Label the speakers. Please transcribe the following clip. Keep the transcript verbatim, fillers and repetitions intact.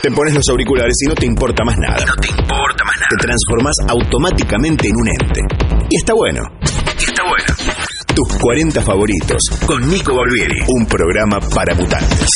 Speaker 1: Te pones los auriculares y no te importa más nada.
Speaker 2: No te importa más nada.
Speaker 1: Te transformás automáticamente en un ente. Y está bueno.
Speaker 2: Y está bueno.
Speaker 1: Tus cuarenta favoritos.
Speaker 2: Con Nico Barbieri.
Speaker 1: Un programa para mutantes.